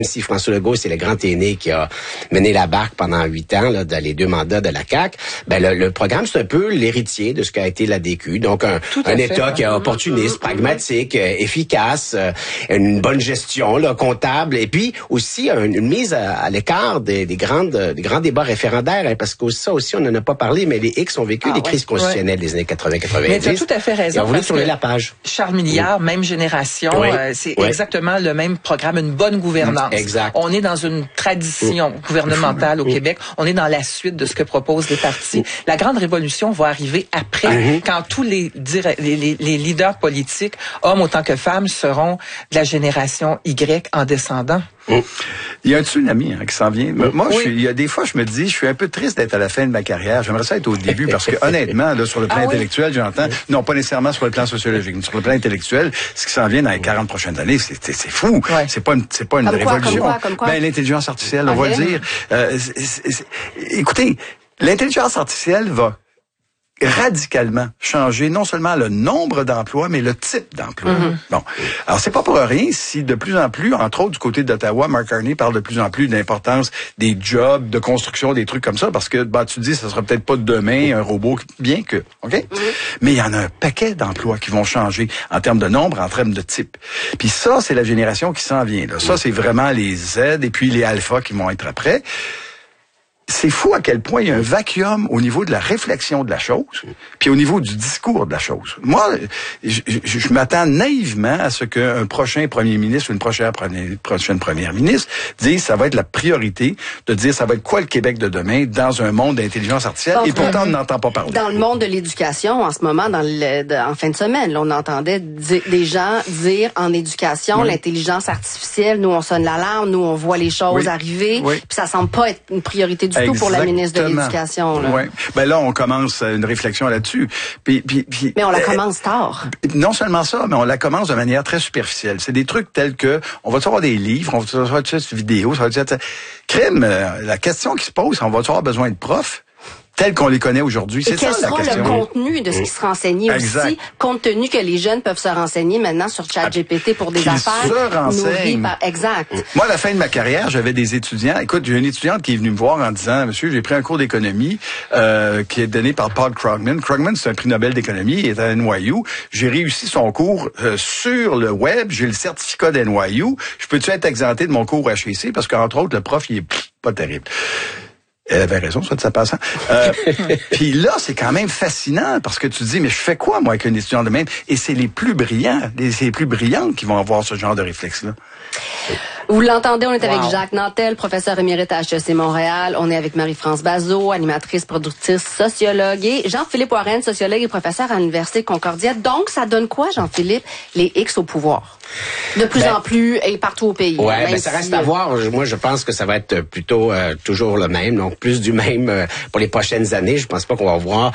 Si François Legault, c'est le grand aîné qui a mené la barque pendant 8 ans, là, dans les 2 mandats de la CAQ, ben le programme, c'est un peu l'héritier de ce qu'a été l'ADQ. Donc, un État qui est opportuniste, pragmatique, efficace, une bonne gestion là, comptable, et puis aussi une mise à l'écart des grands débats référendaires, hein, parce que ça aussi, on n'en a pas parlé, mais les X ont vécu des crises constitutionnelles des années 80-90. Mais tu as tout à fait raison. Ils ont voulu tourner la page. Charles Milliard, même génération, c'est exactement le même programme, une bonne gouvernance. Exact. On est dans une tradition gouvernementale au Québec. On est dans la suite de ce que proposent les partis. La grande révolution va arriver après, quand tous les leaders politiques, hommes autant que femmes, seront de la génération Y en descendant. Il y a un tsunami qui s'en vient. Moi, il y a des fois, je me dis, je suis un peu triste d'être à la fin de ma carrière. J'aimerais ça être au début parce que honnêtement, là, sur le plan intellectuel, j'entends, non, pas nécessairement sur le plan sociologique, mais sur le plan intellectuel, ce qui s'en vient dans les 40 prochaines années, c'est fou. Ouais. C'est pas une révolution. Comme quoi? Ben, l'intelligence artificielle, on va le dire. Écoutez, l'intelligence artificielle va radicalement changer non seulement le nombre d'emplois, mais le type d'emploi. Bon. Alors, c'est pas pour rien si de plus en plus, entre autres du côté d'Ottawa, Mark Carney parle de plus en plus de l'importance des jobs, de construction, des trucs comme ça, parce que, tu te dis, ça sera peut-être pas demain un robot, bien que, OK? Mais il y en a un paquet d'emplois qui vont changer en termes de nombre, en termes de type. Puis ça, c'est la génération qui s'en vient, là. Ça, c'est vraiment les Z et puis les alpha qui vont être après. C'est fou à quel point il y a un vacuum au niveau de la réflexion de la chose, puis au niveau du discours de la chose. Moi, je m'attends naïvement à ce qu'un prochain premier ministre ou une prochaine première ministre dise ça va être la priorité de dire ça va être quoi le Québec de demain dans un monde d'intelligence artificielle. Et pourtant, on n'entend pas parler. Dans le monde de l'éducation, en ce moment, en fin de semaine, là, on entendait des gens dire en éducation, l'intelligence artificielle, nous on sonne l'alarme, nous on voit les choses arriver, puis ça semble pas être une priorité du tout pour la ministre de l'Éducation. Oui. Ben là, on commence une réflexion là-dessus. Mais on la commence tard. Non seulement ça, mais on la commence de manière très superficielle. C'est des trucs tels que, on va avoir des livres, on va avoir des vidéos, ça va être crime. La question qui se pose, on va avoir besoin de profs tels qu'on les connaît aujourd'hui. C'est ça la question. Quel sera le contenu de ce qui sera enseigné aussi, compte tenu que les jeunes peuvent se renseigner maintenant sur ChatGPT pour des affaires. Se renseignent. Exact. Moi, à la fin de ma carrière, j'avais des étudiants. Écoute, j'ai une étudiante qui est venue me voir en disant, monsieur, j'ai pris un cours d'économie qui est donné par Paul Krugman. Krugman, c'est un prix Nobel d'économie. Il est à NYU. J'ai réussi son cours sur le web. J'ai le certificat d'NYU. Je peux-tu être exempté de mon cours HEC? Parce qu'entre autres, le prof, il est pas terrible. Elle avait raison, soit de sa passant. Puis là, c'est quand même fascinant parce que tu te dis, mais je fais quoi, moi, avec un étudiant de même? Et c'est les plus brillants, les plus brillantes qui vont avoir ce genre de réflexe-là. Vous l'entendez, on est avec Jacques Nantel, professeur émérite à HEC Montréal. On est avec Marie-France Bazot, animatrice, productrice, sociologue, et Jean-Philippe Warren, sociologue et professeur à l'Université Concordia. Donc, ça donne quoi, Jean-Philippe, les X au pouvoir? De plus en plus et partout au pays. Ouais, mais ça reste à voir. Moi, je pense que ça va être plutôt toujours le même. Donc, plus du même pour les prochaines années. Je pense pas qu'on va voir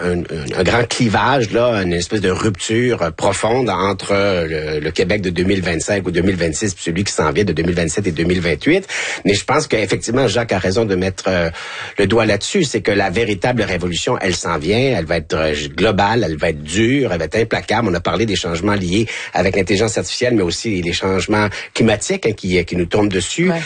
un grand clivage, là, une espèce de rupture profonde entre le Québec de 2025 ou 2026 puis celui qui s'en vient de 2027 et 2028. Mais je pense qu'effectivement, Jacques a raison de mettre le doigt là-dessus. C'est que la véritable révolution, elle s'en vient. Elle va être globale, elle va être dure, elle va être implacable. On a parlé des changements liés avec l'intelligence artificielle, mais aussi les changements climatiques qui nous tombent dessus. Ouais.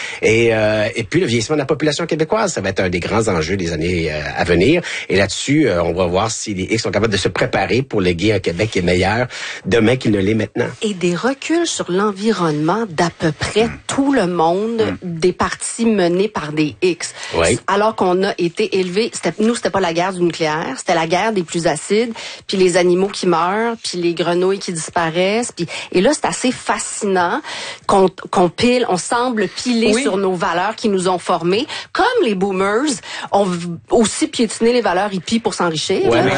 Et puis le vieillissement de la population québécoise, ça va être un des grands enjeux des années à venir. Et là-dessus, on va voir si les X sont capables de se préparer pour léguer un Québec qui est meilleur demain qu'il ne l'est maintenant. Et des reculs sur l'environnement d'à peu près tout le monde, des partis menés par des X. Oui. Alors qu'on a été élevés, c'était pas la guerre du nucléaire, c'était la guerre des plus acides, puis les animaux qui meurent, puis les grenouilles qui disparaissent, et là c'est assez fascinant qu'on pile, on semble piler sur nos valeurs qui nous ont formés, comme les boomers ont aussi piétiné les valeurs hippies pour s'enrichir. Ouais,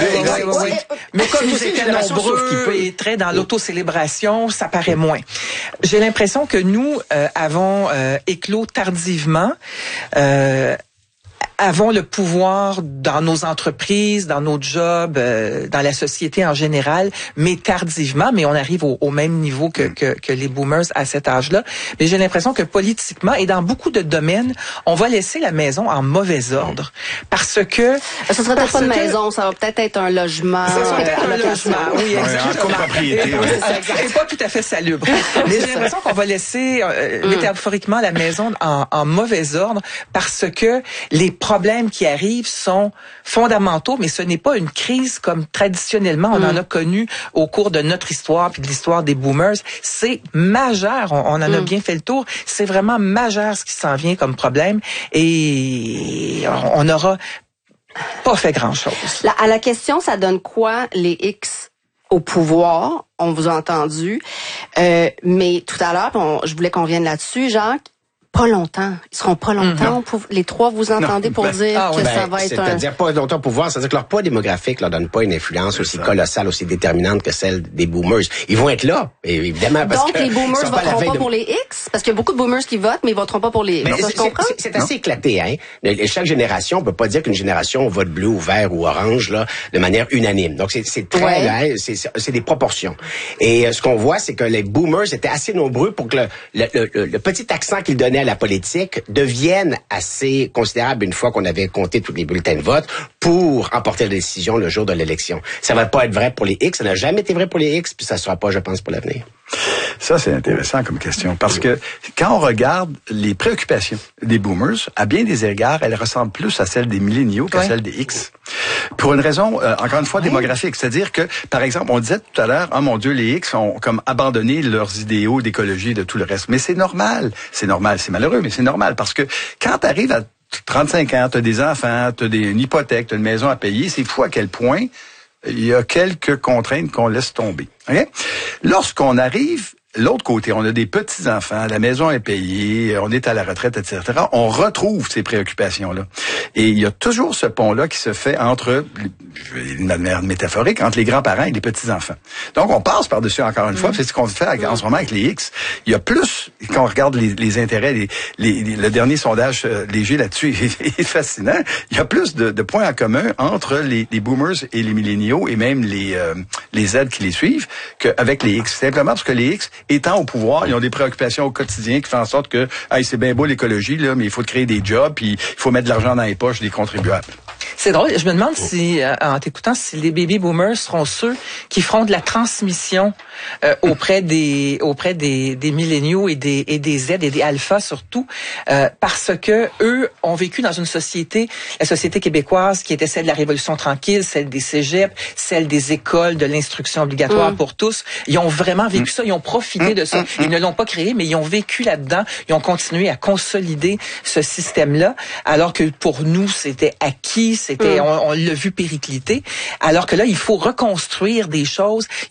mais comme nous étions nombreux et très dans l'autocélébration, ça paraît moins. J'ai l'impression que nous avons éclos tardivement avons le pouvoir dans nos entreprises, dans nos jobs, dans la société en général, mais tardivement, mais on arrive au même niveau que les boomers à cet âge-là. Mais j'ai l'impression que politiquement et dans beaucoup de domaines, on va laisser la maison en mauvais ordre. Parce que... Ça serait peut-être pas une maison, ça va peut-être être un logement. Ça serait peut-être un logement, oui, exactement. En copropriété, oui. C'est pas tout à fait salubre. Mais j'ai l'impression qu'on va laisser métaphoriquement la maison en mauvais ordre parce que les problèmes qui arrivent sont fondamentaux, mais ce n'est pas une crise comme traditionnellement on en a connu au cours de notre histoire puis de l'histoire des boomers. C'est majeur. On en a bien fait le tour. C'est vraiment majeur ce qui s'en vient comme problème et on n'aura pas fait grand-chose. À la question, ça donne quoi les X au pouvoir? On vous a entendu. Mais tout à l'heure, je voulais qu'on vienne là-dessus, Jacques. Pas longtemps. Ils seront pas longtemps. Les trois, vous entendez pour dire que ça va être c'est-à-dire pas longtemps au pouvoir, c'est-à-dire que leur poids démographique leur donne pas une influence aussi colossale, aussi déterminante que celle des boomers. Ils vont être là, évidemment. Parce donc, que les boomers voteront pas pour les X? Parce qu'il y a beaucoup de boomers qui votent, mais ils voteront pas pour les X. C'est assez éclaté, hein. Chaque génération, on peut pas dire qu'une génération vote bleu ou vert ou orange, là, de manière unanime. Donc, c'est très, c'est des proportions. Et ce qu'on voit, c'est que les boomers étaient assez nombreux pour que le petit accent qu'ils donnaient à la politique devienne assez considérable une fois qu'on avait compté tous les bulletins de vote pour emporter la décision le jour de l'élection. Ça va pas être vrai pour les X, ça n'a jamais été vrai pour les X, puis ça sera pas, je pense, pour l'avenir. Ça, c'est intéressant comme question, parce que quand on regarde les préoccupations des boomers, à bien des égards, elles ressemblent plus à celles des milléniaux qu'à celles des X. Pour une raison, encore une fois, démographique. C'est-à-dire que, par exemple, on disait tout à l'heure, oh mon Dieu, les X ont comme abandonné leurs idéaux d'écologie et de tout le reste. Mais c'est normal. C'est normal. C'est malheureux, mais c'est normal, parce que quand tu arrives à 35 ans, tu as des enfants, tu as une hypothèque, tu as une maison à payer, c'est fou à quel point il y a quelques contraintes qu'on laisse tomber. Okay? Lorsqu'on arrive l'autre côté, on a des petits-enfants, la maison est payée, on est à la retraite, etc. On retrouve ces préoccupations-là. Et il y a toujours ce pont-là qui se fait entre, de manière métaphorique, entre les grands-parents et les petits-enfants. Donc, on passe par-dessus encore une fois, c'est ce qu'on fait en ce moment avec les X. Il y a plus, quand on regarde les intérêts, le dernier sondage léger là-dessus est fascinant, il y a plus de points en commun entre les boomers et les milléniaux et même les Z qui les suivent qu'avec les X. Simplement parce que les X, étant au pouvoir, ils ont des préoccupations au quotidien qui font en sorte que, c'est bien beau l'écologie, là, mais il faut créer des jobs, puis il faut mettre de l'argent dans les poches des contribuables. C'est drôle. Je me demande si, en t'écoutant, si les baby boomers seront ceux qui feront de la transmission auprès des milléniaux et des Z et des alphas surtout, parce que eux ont vécu dans une société, la société québécoise, qui était celle de la Révolution tranquille, celle des cégeps, celle des écoles de l'instruction obligatoire pour tous. Ils ont vraiment vécu ça. Ils ont profité de ça. Ils ne l'ont pas créé, mais ils ont vécu là-dedans. Ils ont continué à consolider ce système-là, alors que pour nous, c'était acquis. On l'a vu péricliter, alors que là, il faut reconstruire des choses.